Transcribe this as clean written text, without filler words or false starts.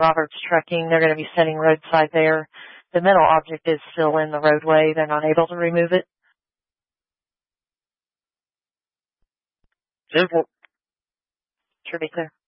Roberts Trucking. They're going to be setting roadside there. The metal object is still in the roadway. They're not able to remove it. Should be clear.